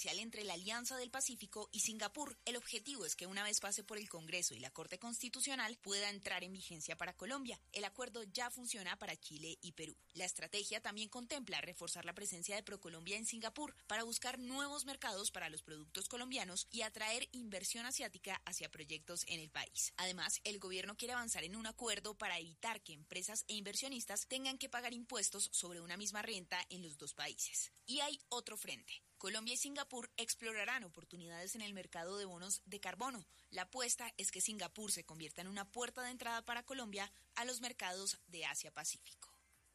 comercial entre la Alianza del Pacífico y Singapur. El objetivo es que una vez pase por el Congreso y la Corte Constitucional pueda entrar en vigencia para Colombia. El acuerdo ya funciona para Chile y Perú. La estrategia también contempla reforzar la presencia de ProColombia en Singapur para buscar nuevos mercados para los productos colombianos y atraer inversión asiática hacia proyectos en el país. Además, el gobierno quiere avanzar en un acuerdo para evitar que empresas e inversionistas tengan que pagar impuestos sobre una misma renta en los dos países. Y hay otro frente. Colombia y Singapur explorarán oportunidades en el mercado de bonos de carbono. La apuesta es que Singapur se convierta en una puerta de entrada para Colombia a los mercados de Asia-Pacífico.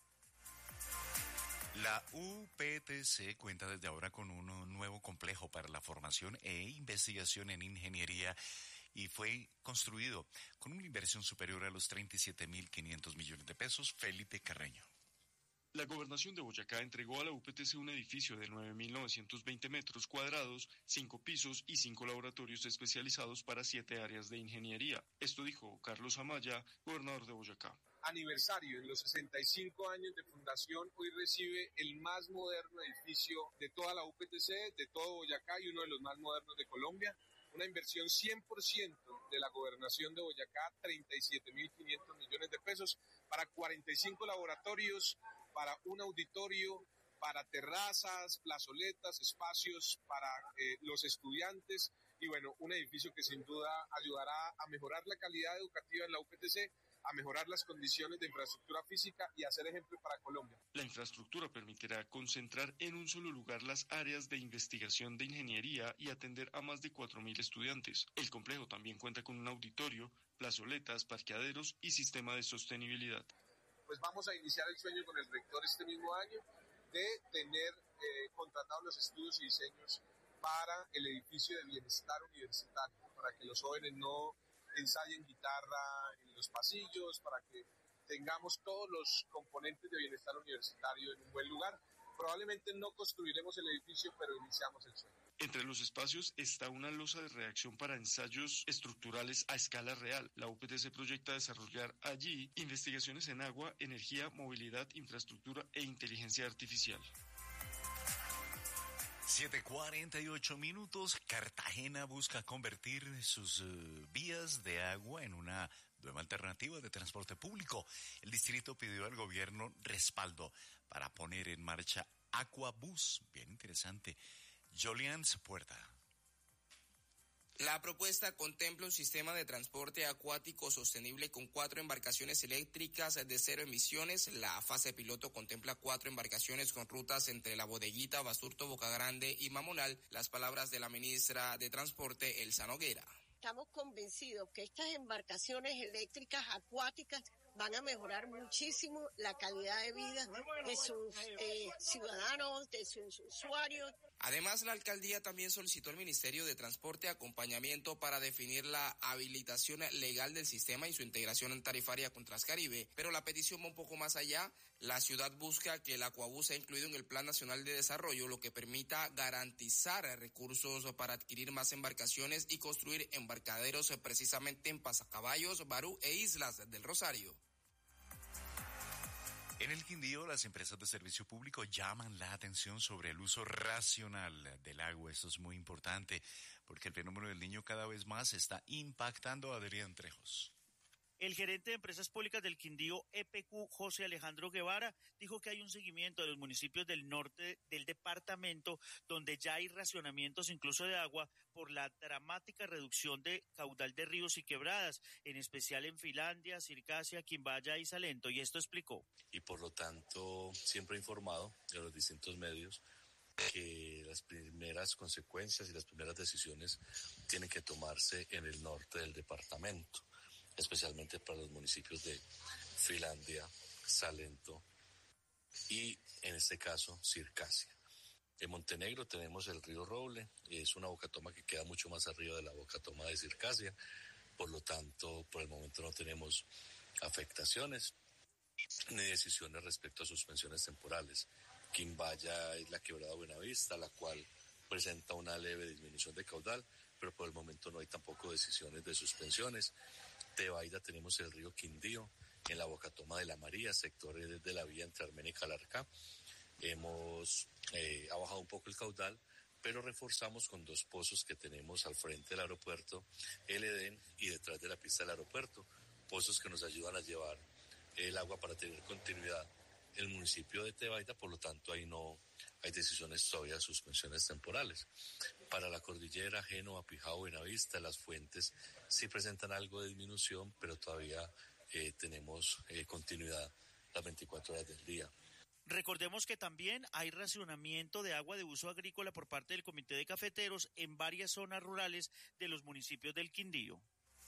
La UPTC cuenta desde ahora con un nuevo complejo para la formación e investigación en ingeniería y fue construido con una inversión superior a los 37.500 millones de pesos. Felipe Carreño. La Gobernación de Boyacá entregó a la UPTC un edificio de 9.920 metros cuadrados, 5 pisos y 5 laboratorios especializados para 7 áreas de ingeniería. Esto dijo Carlos Amaya, gobernador de Boyacá. Aniversario, en los 65 años de fundación, hoy recibe el más moderno edificio de toda la UPTC, de todo Boyacá y uno de los más modernos de Colombia. Una inversión 100% de la Gobernación de Boyacá, 37.500 millones de pesos para 45 laboratorios, para un auditorio, para terrazas, plazoletas, espacios para los estudiantes y bueno, un edificio que sin duda ayudará a mejorar la calidad educativa en la UPTC, a mejorar las condiciones de infraestructura física y a ser ejemplo para Colombia. La infraestructura permitirá concentrar en un solo lugar las áreas de investigación de ingeniería y atender a más de 4.000 estudiantes. El complejo también cuenta con un auditorio, plazoletas, parqueaderos y sistema de sostenibilidad. Pues vamos a iniciar el sueño con el rector este mismo año de tener contratados los estudios y diseños para el edificio de bienestar universitario, para que los jóvenes no ensayen guitarra en los pasillos, para que tengamos todos los componentes de bienestar universitario en un buen lugar. Probablemente no construiremos el edificio, pero iniciamos el sueño. Entre los espacios está una losa de reacción para ensayos estructurales a escala real. La UPTC proyecta desarrollar allí investigaciones en agua, energía, movilidad, infraestructura e inteligencia artificial. 7:48. Cartagena busca convertir sus vías de agua en una nueva alternativa de transporte público. El distrito pidió al gobierno respaldo para poner en marcha Aquabús. Bien interesante. Jolian Puerta. La propuesta contempla un sistema de transporte acuático sostenible con 4 embarcaciones eléctricas de 0 emisiones. La fase piloto contempla 4 embarcaciones con rutas entre La Bodeguita, Basurto, Boca Grande y Mamonal. Las palabras de la ministra de Transporte, Elsa Noguera. Estamos convencidos que estas embarcaciones eléctricas acuáticas van a mejorar muchísimo la calidad de vida de sus ciudadanos, de sus usuarios. Además, la alcaldía también solicitó al Ministerio de Transporte acompañamiento para definir la habilitación legal del sistema y su integración tarifaria con Transcaribe, pero la petición va un poco más allá. La ciudad busca que el Aquabús sea incluido en el Plan Nacional de Desarrollo, lo que permita garantizar recursos para adquirir más embarcaciones y construir embarcaderos precisamente en Pasacaballos, Barú e Islas del Rosario. En el Quindío, las empresas de servicio público llaman la atención sobre el uso racional del agua. Esto es muy importante porque el fenómeno del Niño cada vez más está impactando a Adrián Trejos. El gerente de Empresas Públicas del Quindío, EPQ, José Alejandro Guevara, dijo que hay un seguimiento de los municipios del norte del departamento donde ya hay racionamientos incluso de agua por la dramática reducción de caudal de ríos y quebradas, en especial en Finlandia, Circasia, Quimbaya y Salento, y esto explicó. Y por lo tanto, siempre he informado de los distintos medios que las primeras consecuencias y las primeras decisiones tienen que tomarse en el norte del departamento, especialmente para los municipios de Finlandia, Salento y, en este caso, Circasia. En Montenegro tenemos el río Roble, es una bocatoma que queda mucho más arriba de la bocatoma de Circasia, por lo tanto, por el momento no tenemos afectaciones ni decisiones respecto a suspensiones temporales. Quimbaya es la quebrada Buenavista, la cual presenta una leve disminución de caudal, pero por el momento no hay tampoco decisiones de suspensiones. Tebaida tenemos el río Quindío, en la bocatoma de la María, sectores de la vía entre Armenia y Calarcá. Ha bajado un poco el caudal, pero reforzamos con 2 pozos que tenemos al frente del aeropuerto, el Edén y detrás de la pista del aeropuerto, pozos que nos ayudan a llevar el agua para tener continuidad. El municipio de Tebaida, por lo tanto, ahí no hay decisiones todavía, suspensiones temporales. Para la cordillera, Génova, Pijao, Buenavista, las fuentes sí presentan algo de disminución, pero todavía tenemos continuidad las 24 horas del día. Recordemos que también hay racionamiento de agua de uso agrícola por parte del Comité de Cafeteros en varias zonas rurales de los municipios del Quindío.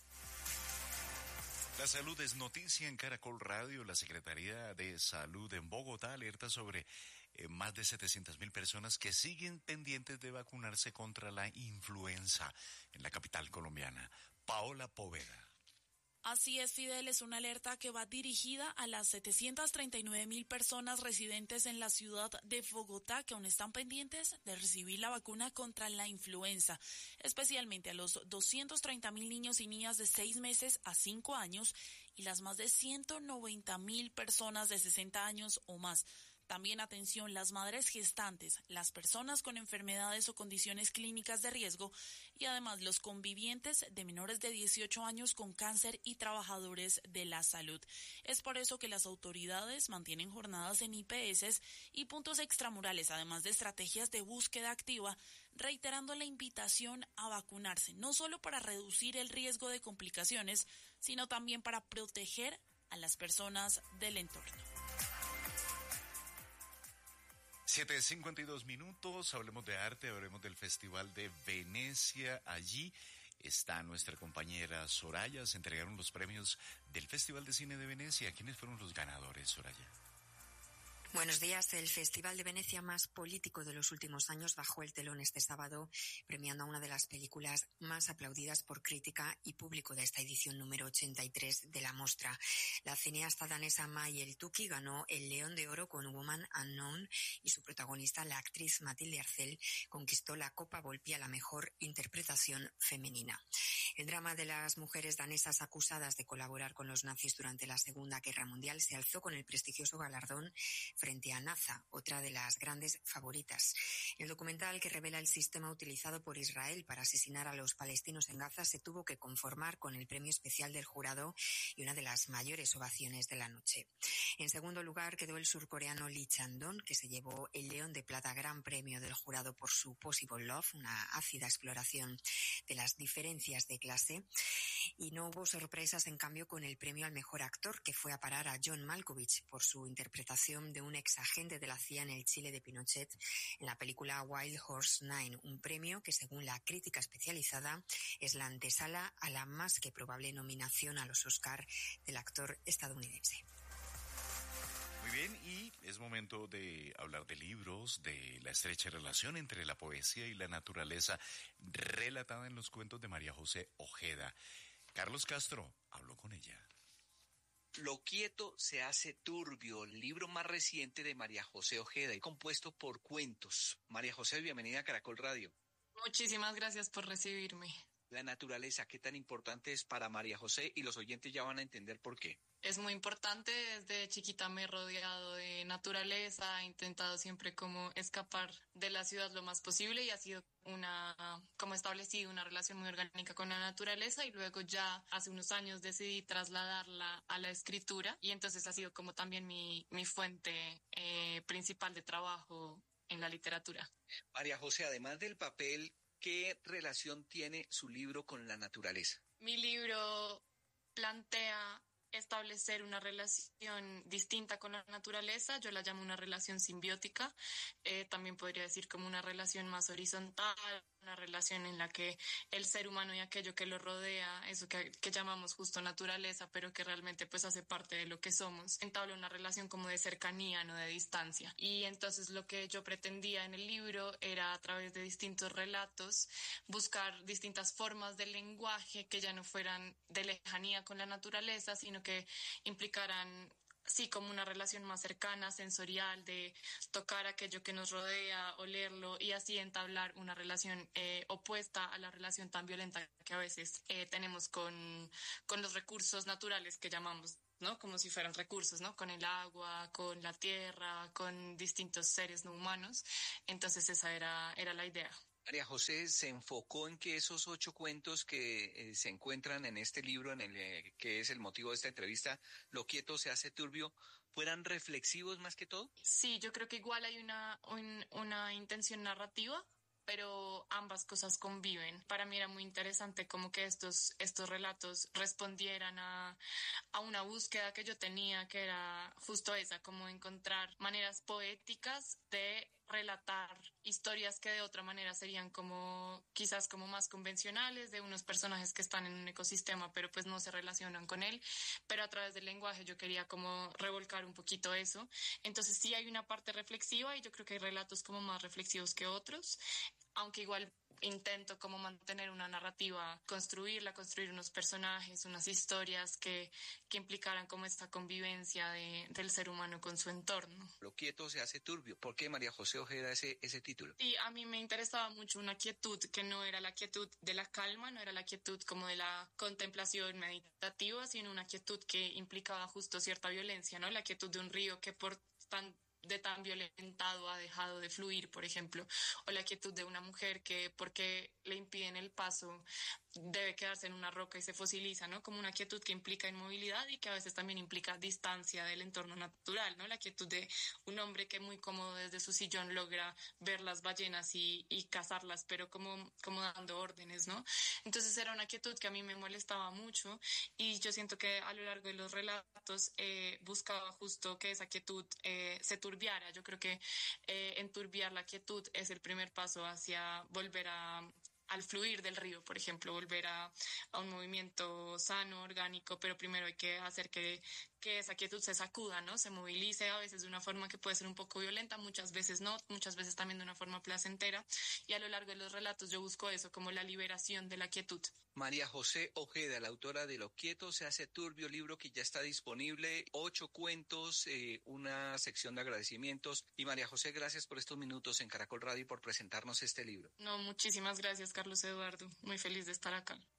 La salud es noticia en Caracol Radio. La Secretaría de Salud en Bogotá alerta sobre más de 700.000 personas que siguen pendientes de vacunarse contra la influenza en la capital colombiana. Paola Poveda. Así es, Fidel, es una alerta que va dirigida a las 739.000 personas residentes en la ciudad de Bogotá que aún están pendientes de recibir la vacuna contra la influenza, especialmente a los 230.000 niños y niñas de 6 meses a 5 años y las más de 190.000 personas de 60 años o más. También atención, las madres gestantes, las personas con enfermedades o condiciones clínicas de riesgo y además los convivientes de menores de 18 años con cáncer y trabajadores de la salud. Es por eso que las autoridades mantienen jornadas en IPS y puntos extramurales, además de estrategias de búsqueda activa, reiterando la invitación a vacunarse, no solo para reducir el riesgo de complicaciones, sino también para proteger a las personas del entorno. 7:52, hablemos de arte, hablemos del Festival de Venecia. Allí está nuestra compañera Soraya. Se entregaron los premios del Festival de Cine de Venecia. ¿Quiénes fueron los ganadores, Soraya? Buenos días. El Festival de Venecia más político de los últimos años bajó el telón este sábado, premiando a una de las películas más aplaudidas por crítica y público de esta edición número 83 de la mostra. La cineasta danesa May El-Tuki ganó el León de Oro con Woman Unknown y su protagonista, la actriz Matilde Arcel, conquistó la Copa Volpi a la mejor interpretación femenina. El drama de las mujeres danesas acusadas de colaborar con los nazis durante la Segunda Guerra Mundial se alzó con el prestigioso galardón frente a Naza, otra de las grandes favoritas. El documental, que revela el sistema utilizado por Israel para asesinar a los palestinos en Gaza, se tuvo que conformar con el premio especial del jurado y una de las mayores ovaciones de la noche. En segundo lugar quedó el surcoreano Lee Chang-dong, que se llevó el León de Plata, gran premio del jurado por su Possible Love, una ácida exploración de las diferencias de clase. Y no hubo sorpresas, en cambio, con el premio al mejor actor, que fue a parar a John Malkovich por su interpretación de un exagente de la CIA en el Chile de Pinochet en la película Wild Horse 9, un premio que, según la crítica especializada, es la antesala a la más que probable nominación a los Oscar del actor estadounidense. Muy bien, y es momento de hablar de libros, de la estrecha relación entre la poesía y la naturaleza relatada en los cuentos de María José Ojeda. Carlos Castro habló con ella. Lo quieto se hace turbio, el libro más reciente de María José Ojeda y compuesto por cuentos. María José, bienvenida a Caracol Radio. Muchísimas gracias por recibirme. La naturaleza, ¿qué tan importante es para María José? Y los oyentes ya van a entender por qué. Es muy importante, desde chiquita me he rodeado de naturaleza, he intentado siempre como escapar de la ciudad lo más posible y ha sido como establecido una relación muy orgánica con la naturaleza, y luego ya hace unos años decidí trasladarla a la escritura y entonces ha sido como también mi fuente principal de trabajo en la literatura. María José, además del papel, ¿qué relación tiene su libro con la naturaleza? Mi libro plantea establecer una relación distinta con la naturaleza. Yo la llamo una relación simbiótica, también podría decir como una relación más horizontal, una relación en la que el ser humano y aquello que lo rodea, eso que llamamos justo naturaleza, pero que realmente pues hace parte de lo que somos, entabla una relación como de cercanía, no de distancia. Y entonces lo que yo pretendía en el libro era, a través de distintos relatos, buscar distintas formas de lenguaje que ya no fueran de lejanía con la naturaleza, sino que implicaran sí como una relación más cercana, sensorial, de tocar aquello que nos rodea, olerlo, y así entablar una relación opuesta a la relación tan violenta que a veces tenemos con los recursos naturales que llamamos ¿no? Como si fueran recursos, ¿no? Con el agua, con la tierra, con distintos seres no humanos. Entonces esa era la idea. María José se enfocó en que esos 8 cuentos que se encuentran en este libro, en el que es el motivo de esta entrevista, Lo quieto se hace turbio, fueran reflexivos más que todo. Sí, yo creo que igual hay una intención narrativa, pero ambas cosas conviven. Para mí era muy interesante como que estos relatos respondieran a una búsqueda que yo tenía, que era justo esa, como encontrar maneras poéticas de relatar historias que de otra manera serían como quizás como más convencionales, de unos personajes que están en un ecosistema pero pues no se relacionan con él, pero a través del lenguaje yo quería como revolcar un poquito eso. Entonces sí hay una parte reflexiva y yo creo que hay relatos como más reflexivos que otros, aunque igual intento como mantener una narrativa, construir unos personajes, unas historias que implicaran como esta convivencia del ser humano con su entorno. Lo quieto se hace turbio. ¿Por qué María José Ojeda ese título? Y a mí me interesaba mucho una quietud que no era la quietud de la calma, no era la quietud como de la contemplación meditativa, sino una quietud que implicaba justo cierta violencia, ¿no? La quietud de un río que por tan violentado ha dejado de fluir, por ejemplo, o la quietud de una mujer que porque le impiden el paso debe quedarse en una roca y se fosiliza, ¿no? Como una quietud que implica inmovilidad y que a veces también implica distancia del entorno natural, ¿no? La quietud de un hombre que muy cómodo desde su sillón logra ver las ballenas y cazarlas, pero como dando órdenes, ¿no? Entonces era una quietud que a mí me molestaba mucho y yo siento que a lo largo de los relatos buscaba justo que esa quietud se turbiara. Yo creo que enturbiar la quietud es el primer paso hacia volver al fluir del río, por ejemplo, volver a un movimiento sano, orgánico, pero primero hay que hacer que esa quietud se sacuda, ¿no? Se movilice, a veces de una forma que puede ser un poco violenta, muchas veces no, muchas veces también de una forma placentera, y a lo largo de los relatos yo busco eso, como la liberación de la quietud. María José Ojeda, la autora de Lo quieto se hace turbio, libro que ya está disponible, 8 cuentos, una sección de agradecimientos. Y María José, gracias por estos minutos en Caracol Radio y por presentarnos este libro. No, muchísimas gracias, Carlos Eduardo. Muy feliz de estar acá.